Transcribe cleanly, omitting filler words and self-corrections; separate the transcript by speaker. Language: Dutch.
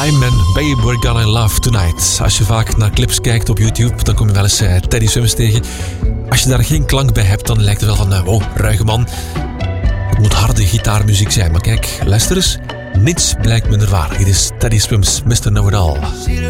Speaker 1: Lineman, Babe, We're Gonna Love Tonight. Als je vaak naar clips kijkt op YouTube, dan kom je wel eens Teddy Swims tegen. Als je daar geen klank bij hebt, dan lijkt het wel van, wow, ruige man. Het moet harde gitaarmuziek zijn, maar kijk, luister eens. Niets blijkt minder waar. Dit is Teddy Swims, Mr. Know It All.